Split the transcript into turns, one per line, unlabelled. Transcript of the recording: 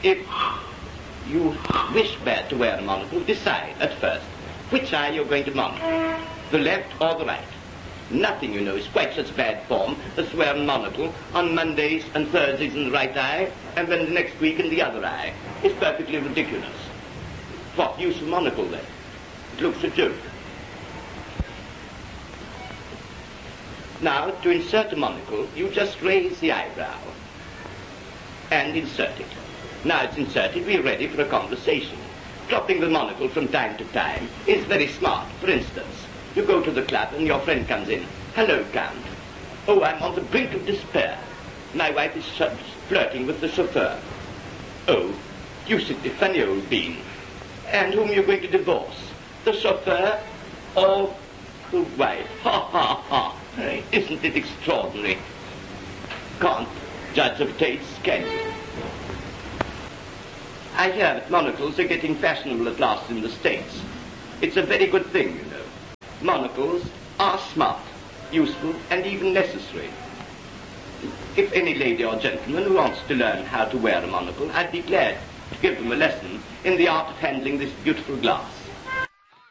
If you wish bad to wear a monocle, decide at first which eye you're going to monocle, the left or the right. Nothing, you know, is quite such bad form as to wear a monocle on Mondays and Thursdays in the right eye, and then the next week in the other eye. It's perfectly ridiculous. What use of monocle, then? It looks a joke. Now, to insert a monocle, you just raise the eyebrow and insert it. Now it's inserted, we're ready for a conversation. Dropping the monocle from time to time is very smart. For instance, you go to the club and your friend comes in. Hello, Count. Oh, I'm on the brink of despair. My wife is flirting with the chauffeur. Oh, you simply funny old bean. And whom are you going to divorce? The chauffeur or the wife? Ha, ha, ha. Isn't it extraordinary? Can't judge of tastes, can you? I hear that monocles are getting fashionable at last in the States. It's a very good thing, you know. Monocles are smart, useful, and even necessary. If any lady or gentleman wants to learn how to wear a monocle, I'd be glad to give them a lesson in the art of handling this beautiful glass.